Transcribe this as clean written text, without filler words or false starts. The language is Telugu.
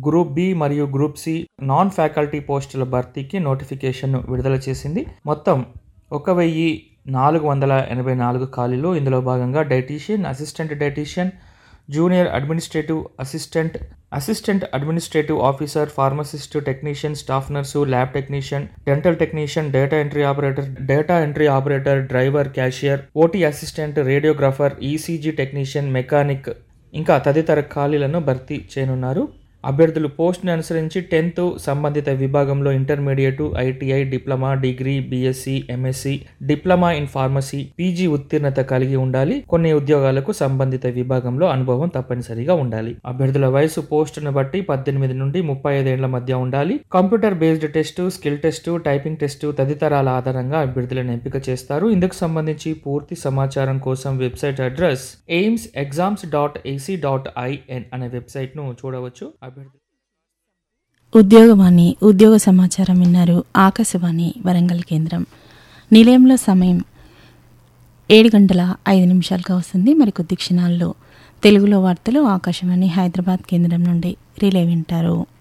గ్రూప్ బి మరియు గ్రూప్ సి నాన్ ఫ్యాకల్టీ పోస్టుల భర్తీకి నోటిఫికేషన్ విడుదల చేసింది. మొత్తం 1484 ఖాళీలు. ఇందులో భాగంగా dietitian, assistant dietitian, junior administrative assistant, assistant administrative officer, pharmacist, technician, staff nurse, lab technician, dental technician, data entry operator, driver, cashier, OT assistant, radiographer, ECG technician, mechanic ఇంకా తదితర ఖాళీలను భర్తీ చేయనున్నారు. అభ్యర్థులు పోస్ట్ని అనుసరించి 10th సంబంధిత విభాగంలో intermediate, ITI, diploma, degree, BSc, MSc, diploma in pharmacy, PG ఉత్తీర్ణత కలిగి ఉండాలి. కొన్ని ఉద్యోగాలకు సంబంధిత విభాగంలో అనుభవం తప్పనిసరిగా ఉండాలి. అభ్యర్థుల వయసు పోస్టును బట్టి 18 నుండి 35 ఏళ్ల మధ్య ఉండాలి. Computer based test, skill test, typing test తదితరాల ఆధారంగా అభ్యర్థులను ఎంపిక చేస్తారు. ఇందుకు సంబంధించి పూర్తి సమాచారం కోసం వెబ్సైట్ అడ్రస్ aimsexams.ac.in అనే వెబ్సైట్ ను చూడవచ్చు. ఉద్యోగవాణి ఉద్యోగ సమాచారం విన్నారు. ఆకాశవాణి వరంగల్ కేంద్రం. నిలయంలో సమయం 7:05 వస్తుంది. మరికొద్ది క్షణాల్లో తెలుగులో వార్తలు ఆకాశవాణి హైదరాబాద్ కేంద్రం నుండి రిలే వింటారు.